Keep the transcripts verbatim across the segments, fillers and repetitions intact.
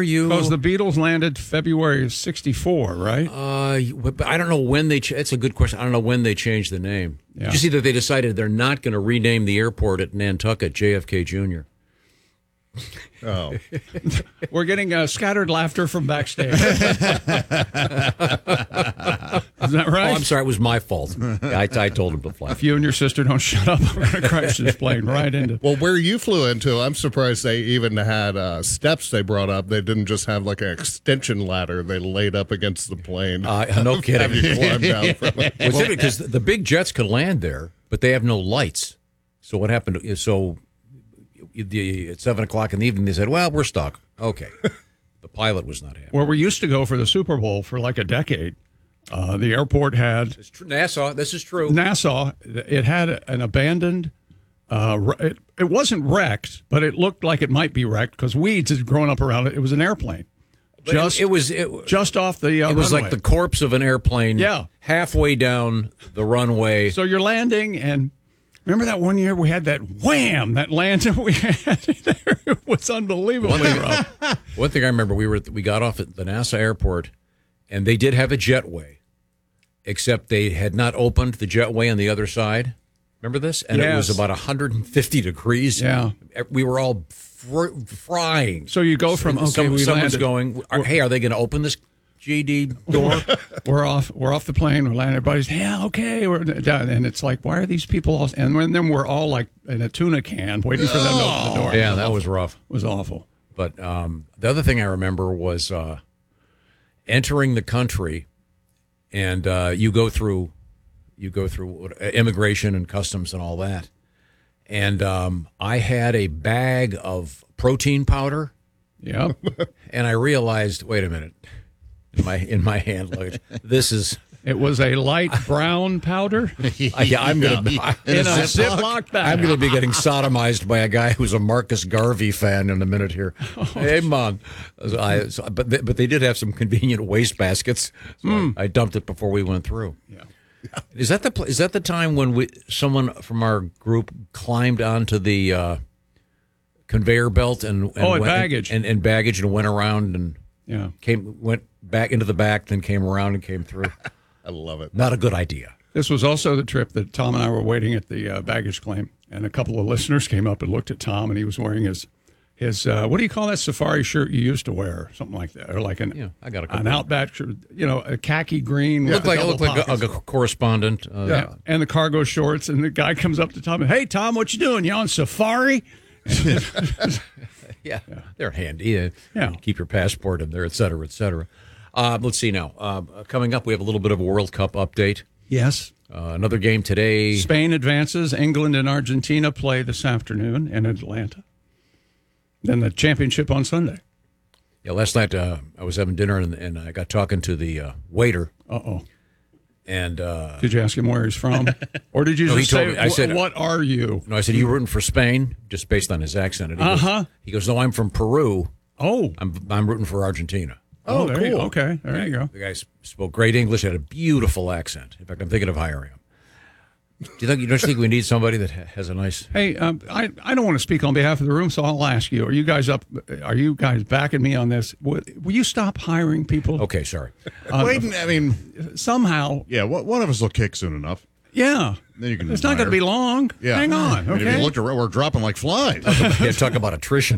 you? Because the Beatles landed February of sixty-four, right? Uh, but I don't know when they. Ch- it's a good question. I don't know when they changed the name. Yeah. Did you see that they decided they're not going to rename the airport at Nantucket J F K Junior? Oh, We're getting uh, scattered laughter from backstage. Is that right? Oh, I'm sorry. It was my fault. I, I told him to fly. If you and your sister don't shut up, I'm going to crash this plane right into. well, where you flew into, I'm surprised they even had uh, steps they brought up. They didn't just have like an extension ladder they laid up against the plane. Uh, no kidding. Have you climb down from it. Well, because the big jets could land there, but they have no lights. So what happened? is- So the, at seven o'clock in the evening, they said, "Well, we're stuck." Okay, the pilot was not happy. Where we used to go for the Super Bowl for like a decade, uh, the airport had It's true. NASA. This is true. Nassau. It had an abandoned. Uh, re- it, it wasn't wrecked, but it looked like it might be wrecked because weeds had grown up around it. It was an airplane, But just it, it was. It, just off the. Uh, it was runway. like the corpse of an airplane. Yeah. halfway down the runway. So you're landing, and remember that one year we had that wham, that landing we had there. It was unbelievably rough. One thing I remember, we were we got off at the NASA airport, and they did have a jetway, except they had not opened the jetway on the other side. Remember this? And it was Yes. about one hundred fifty degrees. Yeah. We were all fr- frying. So you go from okay, Some, we someone's landed. going, are, hey, are they going to open this G D door? We're off. We're off the plane. We're landing. Everybody's yeah, okay. We're done. And it's like, why are these people all? And then we're all like in a tuna can, waiting for them to open the door. Yeah, that was rough. It was awful. But um, the other thing I remember was uh, entering the country, and uh, you go through, you go through immigration and customs and all that. And um, I had a bag of protein powder, Yeah. and I realized, wait a minute, in my in my hand luggage, this is. It was a light brown powder Uh, yeah, I'm gonna be in a Ziploc bag. I'm gonna be getting sodomized by a guy who's a Marcus Garvey fan in a minute here. Hey, man, I, so, but they, but they did have some convenient waste baskets. So Mm. I, I dumped it before we went through. Yeah. Is that the pl- is that the time when we someone from our group climbed onto the uh, conveyor belt and, and Oh, and went- baggage. and, and baggage and went around and Yeah. came went back into the back, then came around and came through. I love it. Not a good idea. This was also the trip that Tom and I were waiting at the uh, baggage claim, and a couple of listeners came up and looked at Tom, and he was wearing his his uh, what do you call that safari shirt you used to wear, something like that, or like an Yeah, I got a an couple. outback shirt, you know, a khaki green. Looked with like the looked like a, double a pockets. correspondent. Uh, Yeah, and the cargo shorts, and the guy comes up to Tom and, hey, Tom, what you doing? You on safari? Yeah, they're handy. Yeah. Yeah. Keep your passport in there, et cetera, et cetera. Uh, let's see now. Uh, coming up, we have a little bit of a World Cup update. Yes. Uh, another game today. Spain advances. England and Argentina play this afternoon in Atlanta. Then the championship on Sunday. Yeah, last night uh, I was having dinner and, and I got talking to the uh, waiter. Uh-oh. And uh, Did you ask him where he's from? Or did you No, he just told say, me. I "Wh- said- what are you? no, I said, you rooting for Spain? Just based on his accent. And he goes- Uh-huh. He goes, no, I'm from Peru. Oh. I'm I'm rooting for Argentina. Oh, Oh, there you go. cool. Okay, there you go. The guy s- spoke great English, had a beautiful accent. In fact, I'm thinking of hiring him. Do you think you don't think we need somebody that ha- has a nice? Hey, um, I, I don't want to speak on behalf of the room, so I'll ask you: Are you guys up? Are you guys backing me on this? Will, will you stop hiring people? Okay, sorry. Uh, Wait, I mean, Somehow, yeah, one one of us will kick soon enough. yeah. Then you can It's not going to be long. Yeah. Hang on. I mean, if Okay. you looked around, we're dropping like flies. Yeah, talk about attrition.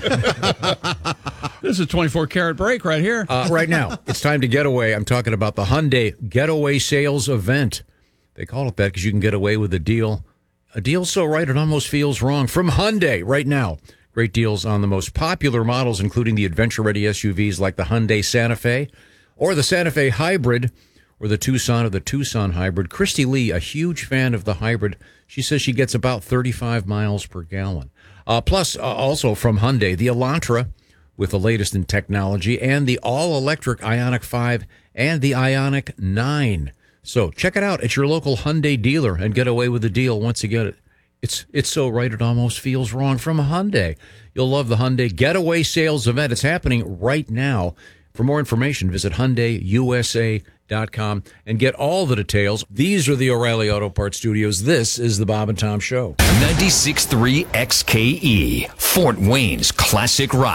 This is a twenty-four karat break right here. Uh, right now, it's time to get away. I'm talking about the Hyundai Getaway Sales Event. They call it that because you can get away with a deal. A deal so right it almost feels wrong. From Hyundai right now. Great deals on the most popular models, including the adventure-ready S U Vs like the Hyundai Santa Fe or the Santa Fe Hybrid or the Tucson or the Tucson Hybrid. Christy Lee, a huge fan of the Hybrid. She says she gets about thirty-five miles per gallon. Uh, plus, uh, also from Hyundai, the Elantra with the latest in technology and the all-electric Ioniq five and the Ioniq nine. So check it out at your local Hyundai dealer and get away with the deal once again. It's it's so right it almost feels wrong. From Hyundai. You'll love the Hyundai Getaway Sales Event. It's happening right now. For more information, visit Hyundai U S A dot com and get all the details. These are the O'Reilly Auto Parts Studios. This is the Bob and Tom Show. ninety-six point three X K E, Fort Wayne's classic rock.